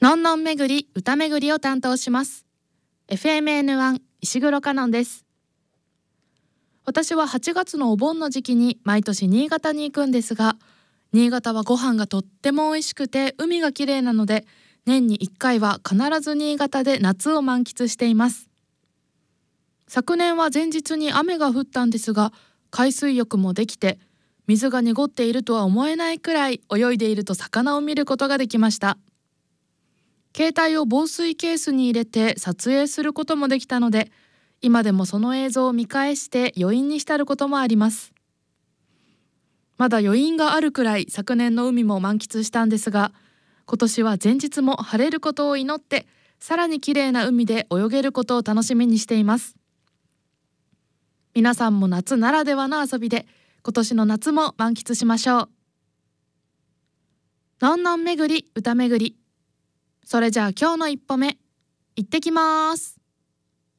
のんのんめぐり歌めぐりを担当します。 FMN1 石黒かのんです。私は8月のお盆の時期に毎年新潟に行くんですが、新潟はご飯がとっても美味しくて海が綺麗なので、年に1回は必ず新潟で夏を満喫しています。昨年は前日に雨が降ったんですが、海水浴もできて、水が濁っているとは思えないくらい泳いでいると魚を見ることができました。携帯を防水ケースに入れて撮影することもできたので、今でもその映像を見返して余韻に浸ることもあります。まだ余韻があるくらい昨年の海も満喫したんですが、今年は前日も晴れることを祈って、さらに綺麗な海で泳げることを楽しみにしています。皆さんも夏ならではの遊びで今年の夏も満喫しましょう。のんのんめぐり歌めぐり。それじゃあ今日の一歩目、行ってきます。